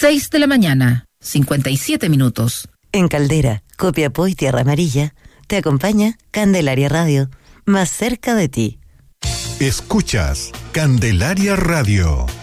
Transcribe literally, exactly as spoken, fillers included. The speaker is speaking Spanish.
seis de la mañana, cincuenta y siete minutos. En Caldera, Copiapó y Tierra Amarilla, te acompaña Candelaria Radio, más cerca de ti. Escuchas Candelaria Radio.